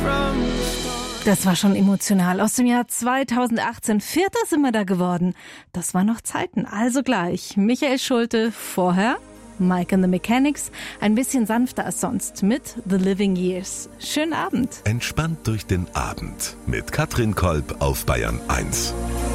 Das war schon emotional. Aus dem Jahr 2018. Vierter sind wir da geworden. Das waren noch Zeiten. Also gleich. Michael Schulte vorher. Mike and the Mechanics. Ein bisschen sanfter als sonst mit The Living Years. Schönen Abend. Entspannt durch den Abend mit Katrin Kolb auf Bayern 1.